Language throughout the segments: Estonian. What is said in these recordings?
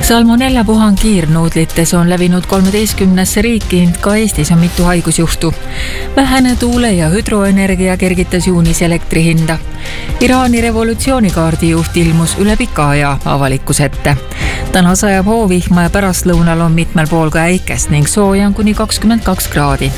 Salmonella puhang kiirnuudlites on levinud 13 riiki, ka Eestis on mitu haigusjuhtu. Vähene tuule- ja hüdroenergia kergitas juunis elektri hinda. Iraani revolutsioonikaardi juht ilmus üle pika aja avalikkuse ette. Täna sajab hoovihma ja pärastlõunal on mitmel pool ka äikest ning sooja on kuni 22 kraadi.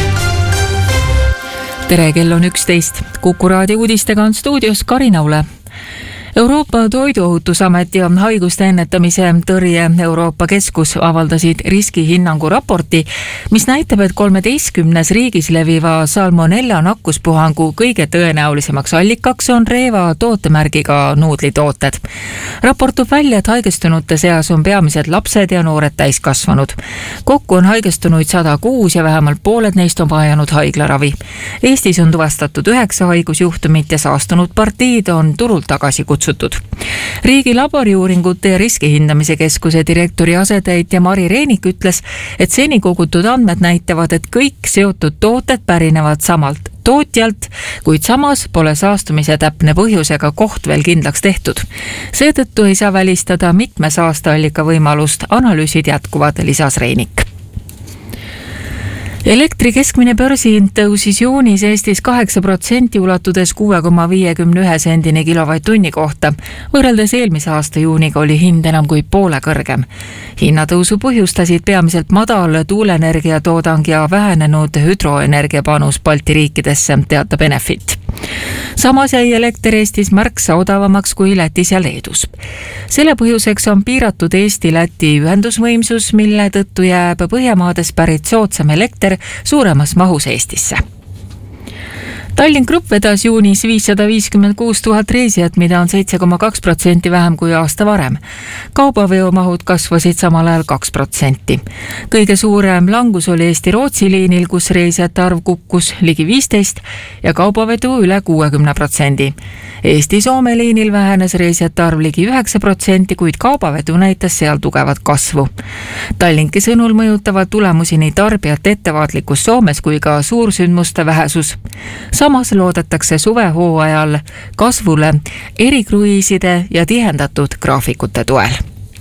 Tere, kell on 11. Kuku raadio uudistega on stuudios Karina Ule. Euroopa Toiduohutusamet ja haiguste ennetamise tõrje Euroopa Keskus avaldasid riskihinnangu raporti, mis näitab, et 13 riigis leviva salmonella nakkuspuhangu kõige tõenäolisemaks allikaks on Reeva tootemärgiga nuudlitooted. Raport toob välja, et haigestunute seas on peamiselt lapsed ja noored täiskasvanud. Kokku on haigestunuid 106 ja vähemalt pooled neist on vajanud haiglaravi. Eestis on tuvastatud 9 haigusjuhtumit ja saastunud partiid on turult tagasi kutsutud. Riigi laboriuuringute ja riskihindamise keskuse direktori asetäitja Mari Reenik ütles, et seni kogutud andmed näitavad, et kõik seotud tooted pärinevad samalt tootjalt, kuid samas pole saastumise täpne põhjus ega koht veel kindlaks tehtud. Seetõttu ei saa välistada mitme saasteallika võimalust, analüüsid jätkuvad, lisas Reenik. Elektri keskmine börsihind tõusis juunis Eestis 8% ulatudes 6,51 sendini kilovatt-tunni kohta. Võrreldes eelmise aasta juuniga oli hind enam kui poole kõrgem. Hinnatõusu põhjustasid peamiselt madal tuuleenergia toodang ja vähenenud hüdroenergia panus Balti riikidesse, teatab Enefit. Samas jäi elekter Eestis märksa odavamaks kui Lätis ja Leedus. Selle põhjuseks on piiratud Eesti-Läti ühendusvõimsus, mille tõttu jääb Põhjamaades pärit soodsam elekter suuremas mahus Eestisse. Tallink Grupp vedas juunis 556 000 reisijat, mida on 7,2% vähem kui aasta varem. Kaubaveomahud kasvasid samal ajal 2%. Kõige suurem langus oli Eesti-Rootsi liinil, kus reisijate arv kukkus ligi 15 ja kaubavedu üle 60%. Eesti-Soome liinil vähenes reisijate arv ligi 9%, kuid kaubavedu näitas seal tugevat kasvu. Tallinki sõnul mõjutavad tulemusi nii tarbijate ettevaatlikkus Soomes kui ka suursündmuste vähesus. Samas loodetakse suvehooajal kasvule erikruiiside ja tihendatud graafikute toel.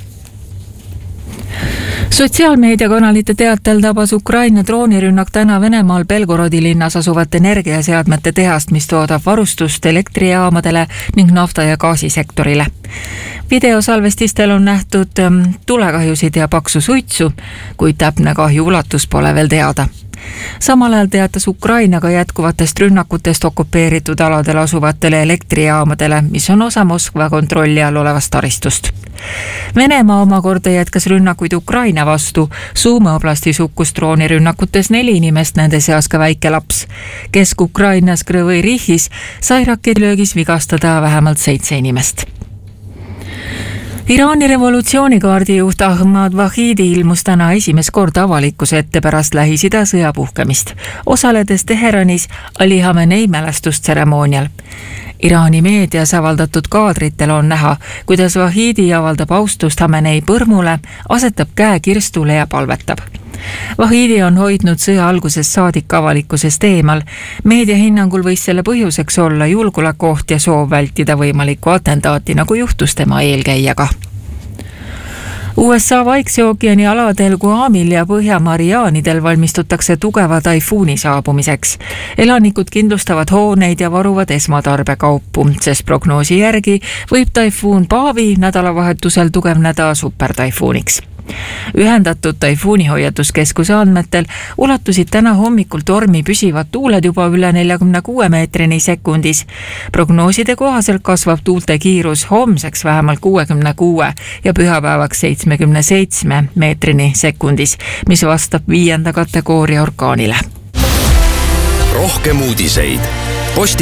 Sotsiaalmeediakanalite teatel tabas Ukraina droonirünnak täna Venemaal Belgorodi linnas asuvat energiaseadmete tehast, mis toodab varustust elektrijaamadele ning nafta- ja gaasisektorile. Videosalvestistel on nähtud tulekahjusid ja paksu suitsu, kuid täpne kahju ulatus pole veel teada. Samal ajal teatas Ukraina ka jätkuvatest rünnakutest okupeeritud aladel asuvatele elektrijaamadele, mis on osa Moskva kontrolli all olevast taristust. Venemaa omakorda jätkas rünnakuid Ukraina vastu. Suume oblastis hukkus droonirünnakutes 4 inimest, nende seas ka väike laps. Kesk-Ukrainas Krõvõi Rihis sai raketilöögis vigastada vähemalt 7 inimest. Iraani revolutsioonikaardi juht Ahmad Vahidi ilmus täna esimest korda avalikkuse ette pärast Lähis-Ida sõja puhkemist, osaledes Teheranis Ali Khamenei mälestustseremoonial. Iraani meedias avaldatud kaadritel on näha, kuidas Vahidi avaldab austust Khamenei põrmule, asetab käe kirstule ja palvetab. Vahidi on hoidnud sõja algusest saadik avalikkusest eemal. Meedia hinnangul võis selle põhjuseks olla julgeolekuoht ja soov vältida võimalikku atentaati, nagu juhtus tema eelkäijaga. USA Vaikse ookeani aladel Guamil ja Põhja-Mariaanidel valmistutakse tugeva taifuuni saabumiseks. Elanikud kindlustavad hooneid ja varuvad esmatarbekaupu, sest prognoosi järgi võib taifuun Paavi nädalavahetusel tugevneda supertaifuuniks. Ühendatud taifuunihoiatuskeskuse andmetel ulatusid täna hommikul tormi püsivad tuuled juba üle 46 meetrini sekundis. Prognooside kohaselt kasvab tuulte kiirus homseks vähemalt 66 ja pühapäevaks 77 meetrini sekundis, mis vastab 5. kategooria orkaanile. Rohkem uudiseid